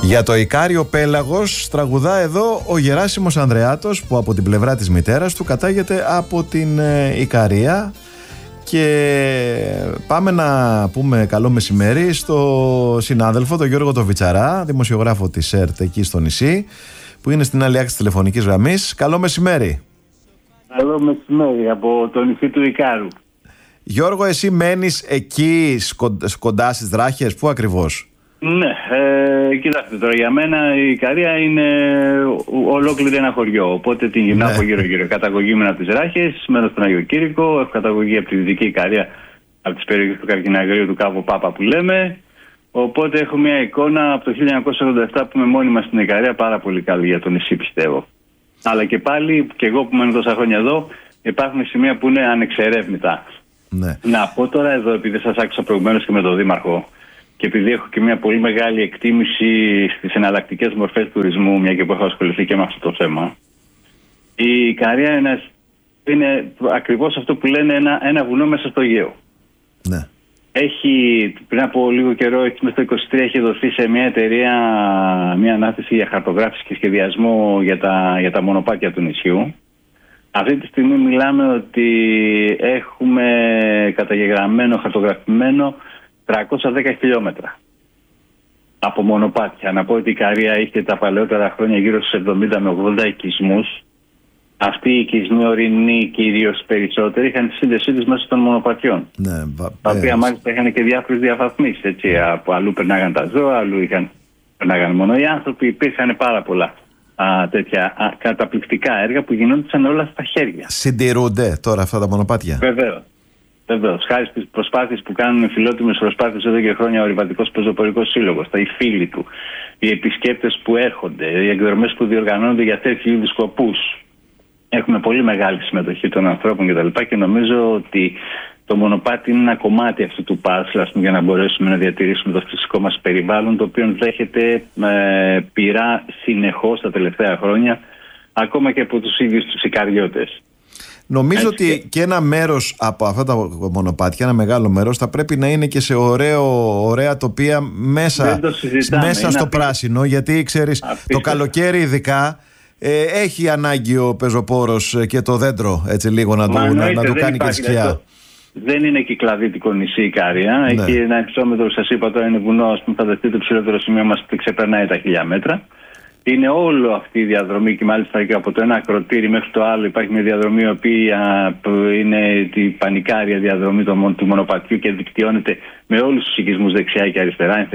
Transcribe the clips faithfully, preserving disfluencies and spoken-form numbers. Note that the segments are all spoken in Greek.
Για το Ικάριο πέλαγος τραγουδά εδώ ο Γεράσιμος Ανδρεάτος, που από την πλευρά της μητέρας του κατάγεται από την ε, Ικαρία. Και πάμε να πούμε καλό μεσημέρι στο συνάδελφο τον Γιώργο το Βιτσαρά, δημοσιογράφο της ΕΡΤ εκεί στο νησί, που είναι στην άλλη άκρη της τηλεφωνικής γραμμής. Καλό μεσημέρι. Καλό μεσημέρι από το νησί του Ικάρου. Γιώργο, εσύ μένεις εκεί κοντά στις Δράχες, πού ακριβώς? Ναι, ε, κοιτάξτε τώρα, για μένα η Ικαρία είναι ολόκληρη ένα χωριό, οπότε την γυρνάω από γύρω γύρω. Καταγωγή μου από τις Ράχες, μένω στον Άγιο Κήρυκο, έχω καταγωγή από τη Δυτική Ικαρία, από τις περιοχές του Καρκιναγρίου, του Κάβου Πάπα που λέμε. Οπότε έχω μια εικόνα από το χίλια εννιακόσια ογδόντα επτά που είμαι μόνιμα στην Ικαρία, πάρα πολύ καλή για το νησί, πιστεύω. Αλλά και πάλι, και εγώ που μένω τόσα χρόνια εδώ, υπάρχουν σημεία που είναι ανεξερεύνητα. Ναι. Να πω τώρα εδώ, επειδή σας άκουσα προηγουμένως και με τον Δήμαρχο, και επειδή έχω και μια πολύ μεγάλη εκτίμηση στις εναλλακτικές μορφές τουρισμού, μια και που έχω ασχοληθεί και με αυτό το θέμα, η Ικαρία είναι, είναι ακριβώς αυτό που λένε ένα, ένα βουνό μέσα στο Αιγαίο. Ναι. Έχει, πριν από λίγο καιρό, μέσα στο είκοσι τρία, έχει δοθεί σε μια εταιρεία μια ανάθεση για χαρτογράφηση και σχεδιασμό για τα, για τα μονοπάτια του νησιού. Αυτή τη στιγμή μιλάμε ότι έχουμε καταγεγραμμένο, χαρτογραφημένο τριακόσια δέκα χιλιόμετρα από μονοπάτια. Να πω ότι η Ικαρία είχε τα παλαιότερα χρόνια γύρω στους εβδομήντα με ογδόντα οικισμούς. Αυτοί οι οικισμοί ορεινοί, κυρίως περισσότεροι, είχαν τη σύνδεσή τους μέσω των μονοπατιών. Ναι, τα οποία μάλιστα είχαν και διάφορες διαφαθμίσεις. Έτσι, από αλλού περνάγαν τα ζώα, αλλού είχαν, περνάγαν μόνο οι άνθρωποι. Υπήρχαν πάρα πολλά α, τέτοια α, καταπληκτικά έργα που γινόντουσαν όλα στα χέρια. Συντηρούνται τώρα αυτά τα μονοπάτια? Βεβαίως. Βεβαίως, χάρη στις προσπάθειες που κάνουν φιλότιμες προσπάθειες εδώ και χρόνια ο Ορειβατικός Πεζοπορικός Σύλλογος, τα οι φίλοι του, οι επισκέπτες που έρχονται, οι εκδρομές που διοργανώνονται για τέτοιου είδους σκοπούς. Έχουμε πολύ μεγάλη συμμετοχή των ανθρώπων κτλ. Και, και νομίζω ότι το μονοπάτι είναι ένα κομμάτι αυτού του παζλ για να μπορέσουμε να διατηρήσουμε το φυσικό μας περιβάλλον, το οποίο δέχεται ε, πειρά συνεχώς τα τελευταία χρόνια, ακόμα και από τους ίδιους τους Ικαριώτες. Νομίζω Έτσι. ότι και ένα μέρος από αυτά τα μονοπάτια, ένα μεγάλο μέρος, θα πρέπει να είναι και σε ωραίο, ωραία τοπία μέσα, μέσα στο πράσινο, γιατί ξέρεις, απίστευτα. Το καλοκαίρι ειδικά ε, έχει ανάγκη ο πεζοπόρος και το δέντρο έτσι λίγο να, του, να, να του κάνει και σκιά. Δεν είναι κυκλαδίτικο νησί η Ικαρία. Ναι. Έχει ένα υψόμετρο, σας είπα τώρα, είναι βουνό. Ας πούμε, φανταστείτε το ψηλότερο σημείο μας που ξεπερνάει τα χίλια μέτρα. Είναι όλο αυτή η διαδρομή και μάλιστα και από το ένα ακροτήρι μέχρι το άλλο υπάρχει μια διαδρομή η οποία είναι η πανικάρια διαδρομή του μονοπατιού και δικτυώνεται με όλους τους οικισμούς δεξιά και αριστερά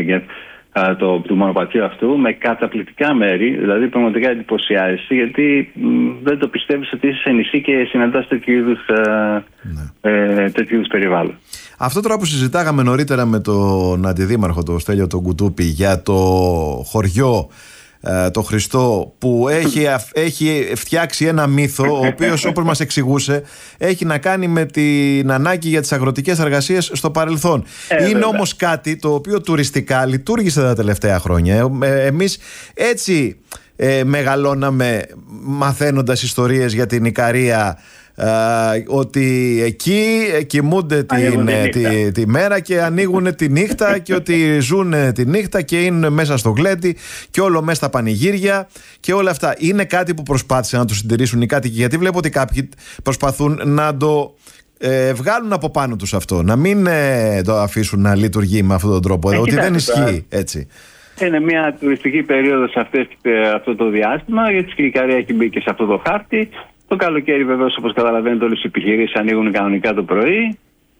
το, του μονοπατιού αυτού, με καταπληκτικά μέρη. Δηλαδή πραγματικά εντυπωσιάζεσαι, γιατί μ, δεν το πιστεύεις ότι είσαι σε νησί και συναντάς τέτοιου είδους, ναι. ε, τέτοιου είδους περιβάλλον. Αυτό τώρα που συζητάγαμε νωρίτερα με τον αντιδήμαρχο, τον Στέλιο τον Κουτούπη, για το χωριό το Χριστό, που έχει, έχει φτιάξει ένα μύθο, ο οποίος, όπως μας εξηγούσε, έχει να κάνει με την ανάγκη για τις αγροτικές εργασίες στο παρελθόν. Ε, Είναι βέβαια. όμως κάτι το οποίο τουριστικά λειτουργήσε τα τελευταία χρόνια. Ε, εμείς έτσι ε, μεγαλώναμε μαθαίνοντας ιστορίες για την Ικαρία, Uh, ότι εκεί κοιμούνται την, τη, τη, τη μέρα και ανοίγουν τη νύχτα και ότι ζουν τη νύχτα και είναι μέσα στο γλέντι και όλο μέσα στα πανηγύρια και όλα αυτά. Είναι κάτι που προσπάθησαν να το συντηρήσουν οι κάτοικοι, γιατί βλέπω ότι κάποιοι προσπαθούν να το ε, βγάλουν από πάνω τους αυτό, να μην ε, το αφήσουν να λειτουργεί με αυτόν τον τρόπο, ε, ότι δεν ισχύει έτσι. Είναι μια τουριστική περίοδος αυτές, αυτό το διάστημα, γιατί η Ικαρία έχει μπει και σε αυτό το χάρτη. Το καλοκαίρι, βεβαίως, όπως καταλαβαίνετε, όλες οι επιχειρήσεις ανοίγουν κανονικά το πρωί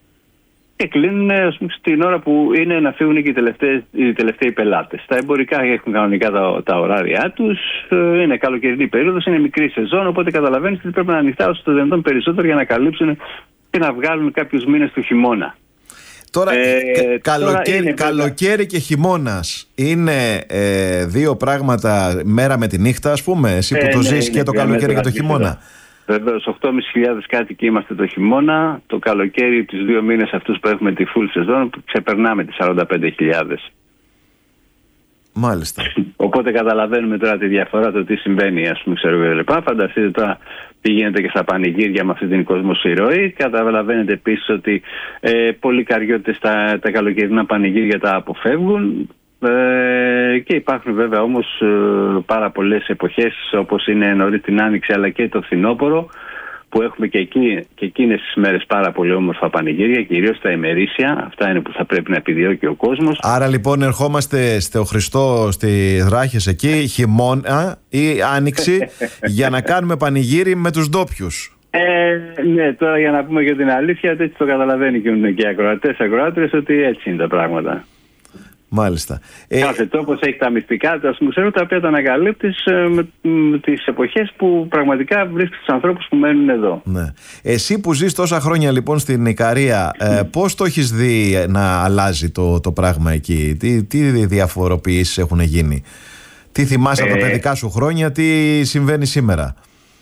και κλείνουν, ας πούμε, την ώρα που είναι να φύγουν και οι τελευταίοι, οι τελευταίοι πελάτες. Τα εμπορικά έχουν κανονικά τα, τα ωράρια τους. Είναι καλοκαιρινή περίοδος, είναι μικρή σεζόν. Οπότε καταλαβαίνετε ότι πρέπει να ανοιχτά όσο το δυνατόν περισσότερο για να καλύψουν και να βγάλουν κάποιους μήνες του χειμώνα. Τώρα, ε, καλοκαίρι, τώρα είναι, καλοκαίρι και χειμώνας είναι ε, δύο πράγματα, μέρα με τη νύχτα, ας πούμε, εσύ που ε, το ναι, ζεις και το καλοκαίρι και το χειμώνα. Βεβαίως, οκτώ χιλιάδες πεντακόσιοι κάτοικοι είμαστε το χειμώνα. Το καλοκαίρι, τους δύο μήνες αυτούς που έχουμε τη full σεζόν, ξεπερνάμε τις σαράντα πέντε χιλιάδες. Μάλιστα. Οπότε καταλαβαίνουμε τώρα τη διαφορά, το τι συμβαίνει, ας πούμε, ξέρω εγώ λοιπά. Φανταστείτε τώρα τι γίνεται και στα πανηγύρια με αυτή την κοσμοσυρωή. Καταλαβαίνετε επίσης ότι ε, πολλοί καριώτες τα, τα καλοκαιρινά πανηγύρια τα αποφεύγουν. Ε, και και υπάρχουν βέβαια όμως ε, πάρα πολλές εποχές, όπως είναι νωρίς την Άνοιξη αλλά και το φθινόπωρο, που έχουμε και, εκεί, και εκείνες τις μέρες πάρα πολύ όμορφα πανηγύρια, κυρίως τα ημερήσια. Αυτά είναι που θα πρέπει να επιδιώκει ο κόσμος. Άρα λοιπόν ερχόμαστε στο Χριστό, στη Δράχες εκεί, χειμώνα ή άνοιξη, για να κάνουμε πανηγύρι με τους ντόπιους. Ε, ναι, τώρα για να πούμε και την αλήθεια, έτσι το καταλαβαίνει και οι ακροατές, ακροάτριες, ότι έτσι είναι τα πράγματα. Μάλιστα. Κάθε τόπος έχει τα μυστικά του, μου ξέρω, τα οποία τα ανακαλύπτεις ε, με, με τις εποχές που πραγματικά βρίσκεις τους ανθρώπους που μένουν εδώ. Ναι. Εσύ που ζεις τόσα χρόνια λοιπόν στην Ικαρία, ε, πώς το έχεις δει να αλλάζει το, το πράγμα εκεί, τι, τι διαφοροποιήσεις έχουν γίνει, τι θυμάσαι ε, από τα παιδικά σου χρόνια, τι συμβαίνει σήμερα?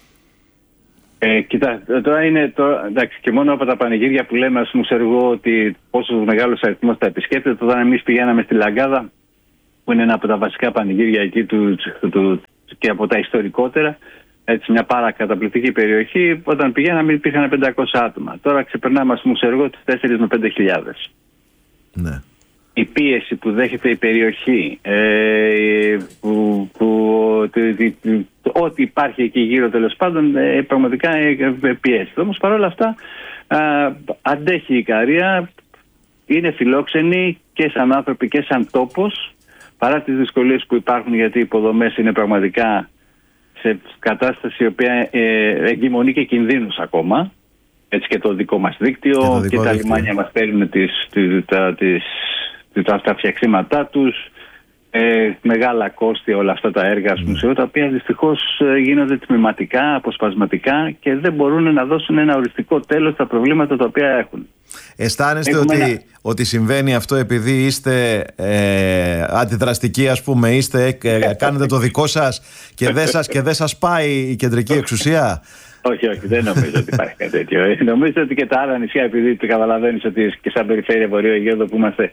Ε, κοιτά, τώρα είναι τώρα, εντάξει, και μόνο από τα πανηγύρια που λέμε, ας πούμε, ξέρω εγώ ότι πόσο μεγάλος αριθμός τα επισκέπτεται. Όταν εμείς πηγαίναμε στη Λαγκάδα, που είναι ένα από τα βασικά πανηγύρια εκεί του, του, του, και από τα ιστορικότερα, έτσι μια πάρα καταπληκτική περιοχή, όταν πηγαίναμε υπήρχαν πεντακόσια άτομα. Τώρα ξεπερνάμε, ας πούμε, ξέρω εγώ, τις τέσσερις με πέντε χιλιάδες. Ναι. Η πίεση που δέχεται η περιοχή, ε, που, που, ό,τι υπάρχει εκεί γύρω τέλος πάντων, ε, πραγματικά ε, ε, πιέζεται. Όμως παρόλα αυτά ε, αντέχει η Ικαρία, είναι φιλόξενη και σαν άνθρωποι και σαν τόπος, παρά τις δυσκολίες που υπάρχουν, γιατί οι υποδομές είναι πραγματικά σε κατάσταση η οποία ε, εγκυμονεί και κινδύνους ακόμα. Έτσι και το δικό μας δίκτυο και, δικό και τα δίκτυο. Λιμάνια μας παίρνουν τις, τις, τα, τις, τα, τα φτιαξίματά τους, ε, μεγάλα κόστη όλα αυτά τα έργα mm. μουσείου, τα οποία δυστυχώς γίνονται τμηματικά, αποσπασματικά και δεν μπορούν να δώσουν ένα οριστικό τέλος στα προβλήματα τα οποία έχουν. Αισθάνεστε ότι, ένα... ότι συμβαίνει αυτό επειδή είστε ε, αντιδραστικοί, ας πούμε, είστε, ε, κάνετε το δικό σας και δεν σας, και δεν σας πάει η κεντρική εξουσία? Όχι, όχι, δεν νομίζω ότι υπάρχει κάτι τέτοιο. Νομίζω ότι και τα άλλα νησιά, επειδή το καταλαβαίνεις ότι και σαν περιφέρεια Βορείου Αιγαίου που είμαστε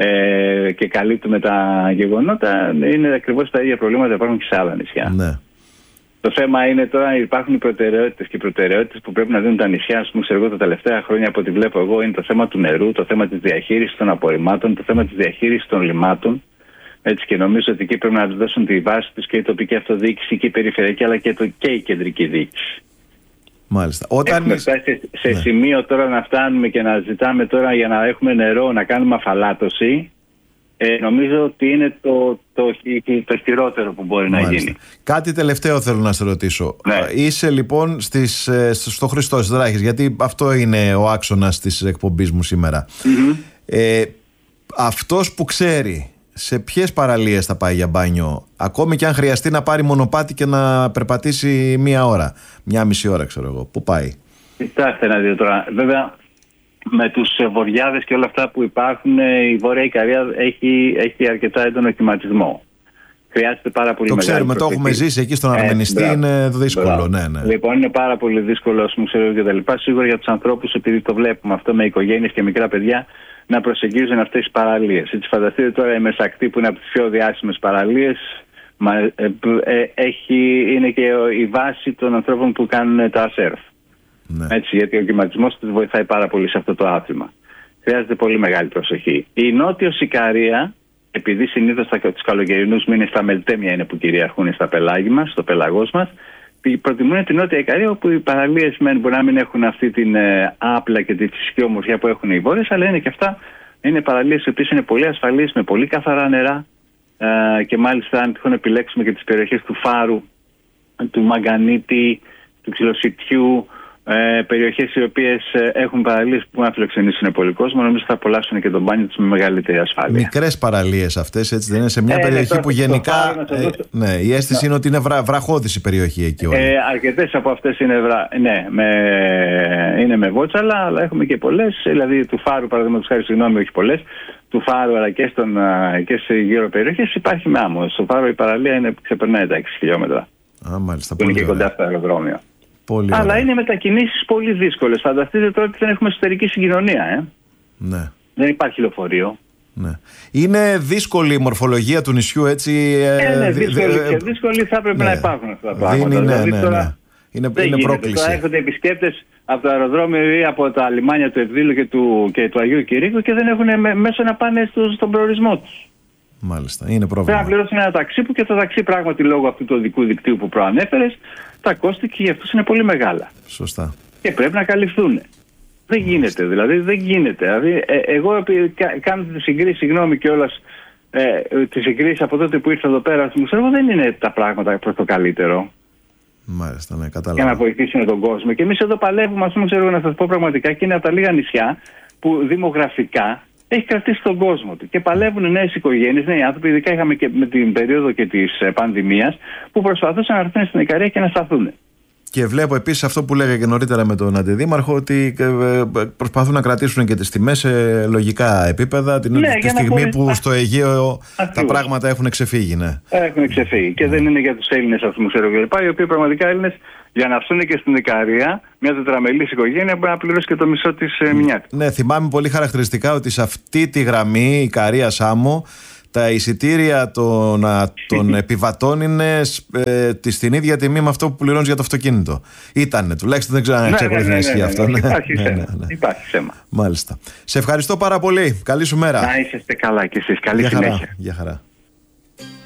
ε, και καλύπτουμε τα γεγονότα, είναι ακριβώς τα ίδια προβλήματα που υπάρχουν και σε άλλα νησιά. Ναι. Το θέμα είναι τώρα, υπάρχουν οι προτεραιότητες και οι προτεραιότητες που πρέπει να δίνουν τα νησιά. Ας πούμε, εγώ τα τελευταία χρόνια, από ό,τι βλέπω εγώ, είναι το θέμα του νερού, το θέμα της διαχείρισης των απορριμμάτων, το θέμα της διαχείρισης των λιμάτων. Έτσι, και νομίζω ότι εκεί πρέπει να δώσουν τη βάση τους και η τοπική αυτοδιοίκηση και η περιφερειακή, αλλά και, το, και η κεντρική διοίκηση. Μάλιστα. Όταν... Έχουμε φτάσει σε, σε ναι. σημείο τώρα να φτάνουμε και να ζητάμε τώρα για να έχουμε νερό, να κάνουμε αφαλάτωση. Ε, νομίζω ότι είναι το, το, το, το χειρότερο που μπορεί Μάλιστα. να γίνει. Κάτι τελευταίο θέλω να σε ρωτήσω. Ναι. Είσαι λοιπόν στις, στο Χριστό στις Δράχες, γιατί αυτό είναι ο άξονας της εκπομπής μου σήμερα. Mm-hmm. Ε, αυτός που ξέρει σε ποιες παραλίες θα πάει για μπάνιο, ακόμη και αν χρειαστεί να πάρει μονοπάτι και να περπατήσει μία ώρα, μία μισή ώρα, ξέρω εγώ, πού πάει? Κοιτάξτε να δείτε τώρα. Βέβαια, με τους βοριάδες και όλα αυτά που υπάρχουν, η Βόρεια Ικαρία έχει, έχει αρκετά έντονο κλιματισμό. Χρειάζεται πάρα πολύ το μεγάλη ξέρουμε, προσοχή. Το έχουμε ζήσει εκεί στον Αρμενιστή, ε, είναι δύσκολο. Ναι, ναι. Λοιπόν, είναι πάρα πολύ δύσκολο, μου ξέρω και τα λοιπά. Σίγουρα για τους ανθρώπους, επειδή το βλέπουμε αυτό με οικογένειες και μικρά παιδιά, να προσεγγίζουν αυτές τις παραλίες. Έτσι, φανταστείτε τώρα η Μεσακτή, που είναι από τις πιο διάσημες παραλίες, μα, ε, ε, έχει, είναι και η βάση των ανθρώπων που κάνουν τα σερφ. Ναι. Έτσι, γιατί ο κλιματισμός τους βοηθάει πάρα πολύ σε αυτό το άθλημα. Χρειάζεται πολύ μεγάλη προσοχή. Η Νότιος Ικαρία, επειδή συνήθως τους καλοκαιρινούς μήνες τα μελτέμια είναι που κυριαρχούν στα πελάγι μας, στο πελαγός μας, προτιμούν την Νότια Ικαρία, όπου οι παραλίες μπορεί να μην έχουν αυτή την ε, άπλα και τη φυσική ομορφιά που έχουν οι βόρειες, αλλά είναι και αυτά είναι παραλίες οι οποίες είναι πολύ ασφαλείς, με πολύ καθαρά νερά, ε, και μάλιστα αν τυχόν επιλέξουμε και τις περιοχές του Φάρου, του Μαγκανίτη, του Ξυλοσιτιού, Ε, περιοχές οι οποίες ε, έχουν παραλίες που να φιλοξενήσουν πολύ κόσμο, νομίζω θα απολαύσουν και τον μπάνιο τους με μεγαλύτερη ασφάλεια. Μικρές παραλίες αυτές, έτσι δεν είναι? Σε μια ε, περιοχή ναι, που γενικά ε, ναι, η αίσθηση ναι. είναι ότι είναι βρα, βραχώδης η περιοχή εκεί όλη. Ε, αρκετές από αυτές είναι, βρα, ναι, με, είναι με βότσαλα, αλλά έχουμε και πολλές, δηλαδή του Φάρου, παραδείγματος χάρη, συγγνώμη, όχι πολλές, του Φάρου αλλά και, στον, και σε γύρω περιοχές υπάρχει με άμμο. Στο Φάρο η παραλία είναι, ξεπερνάει τα έξι χιλιόμετρα. Α, μάλιστα, που είναι και κοντά στο αεροδρόμιο. Πολύ Αλλά ωραία. Είναι μετακινήσεις πολύ δύσκολες. Φανταστείτε τώρα ότι δεν έχουμε εσωτερική συγκοινωνία. Ε? Ναι. Δεν υπάρχει λεωφορείο. Ναι. Είναι δύσκολη η μορφολογία του νησιού, έτσι. Ε, ναι, δύσκολη και δύσκολη θα έπρεπε ναι. να υπάρχουν αυτά τα πράγματα. Δίνει, ναι, δηλαδή, ναι, τώρα, ναι. Είναι, είναι πρόκληση. Τώρα έρχονται επισκέπτες από το αεροδρόμιο ή από τα λιμάνια του Ευδήλου και του, και του Αγίου Κυρίκου και δεν έχουν μέσω να πάνε στο, στον προορισμό τους. Μάλιστα. Είναι πρόβλημα. Πρέπει να πληρώσουν ένα ταξί που και το ταξί πράγματι λόγω αυτού του οδικού δικτύου που προανέφερες, τα κόστη και για αυτούς είναι πολύ μεγάλα. Σωστά. Και πρέπει να καλυφθούν. Δεν γίνεται, δηλαδή δεν γίνεται. Δηλαδή, ε, εγώ κα, κάνω τη συγκρίση, συγγνώμη κιόλας, ε, τη συγκρίση από τότε που ήρθα εδώ πέρα, μου ξέρω, δεν είναι τα πράγματα προς το καλύτερο. Μάλιστα, ναι, κατάλαβα. Για να βοηθήσουν τον κόσμο. Και εμείς εδώ παλεύουμε, ας πούμε, ξέρω να σας πω πραγματικά, και είναι από τα λίγα νησιά που δημογραφικά έχει κρατήσει τον κόσμο του. Και παλεύουν νέες οικογένειες, νέοι άνθρωποι, ειδικά είχαμε και με την περίοδο και της πανδημίας, που προσπαθούσαν να έρθουν στην Ικαρία και να σταθούν. Και βλέπω επίσης αυτό που λέγα και νωρίτερα με τον αντιδήμαρχο, ότι προσπαθούν να κρατήσουν και τις τιμές σε λογικά επίπεδα την ναι, τη στιγμή μπορεί... που στο Αιγαίο Ακριβώς. τα πράγματα έχουν ξεφύγει. Ναι. Έχουν ξεφύγει. Και mm. δεν είναι για τους Έλληνες, ας πούμε, ξέρω κλπ. Οι οποίοι πραγματικά Έλληνες για να έρθουν και στην Ικαρία, μια τετραμελής οικογένεια μπορεί να πληρώσει και το μισό της ε, μηνιάτικης. Ναι, θυμάμαι πολύ χαρακτηριστικά ότι σε αυτή τη γραμμή Ικαρία-Σάμο τα εισιτήρια των, των επιβατών είναι ε, στην ίδια τιμή με αυτό που πληρώνεις για το αυτοκίνητο. Ήτανε, τουλάχιστον δεν ξέρω αν εξακολουθεί να ισχύει αυτό. Υπάρχει θέμα. Υπάρχει θέμα. Μάλιστα. Σε ευχαριστώ πάρα πολύ. Καλή σου μέρα. Να είσαστε καλά κι εσείς. Καλή συνέχεια. Γεια χαρά.